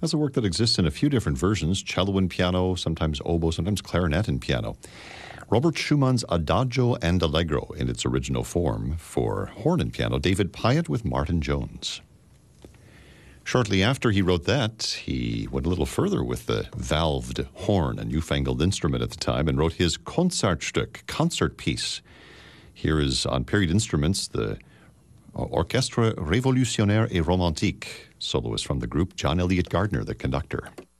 That's a work that exists in a few different versions, cello and piano, sometimes oboe, sometimes clarinet and piano. Robert Schumann's Adagio and Allegro in its original form for horn and piano, David Pyatt with Martin Jones. Shortly after he wrote that, he went a little further with the valved horn, a newfangled instrument at the time, and wrote his Concertstück, concert piece. Here is, on period instruments, the Orchestre Révolutionnaire et Romantique, soloist from the group, John Elliott Gardner, the conductor.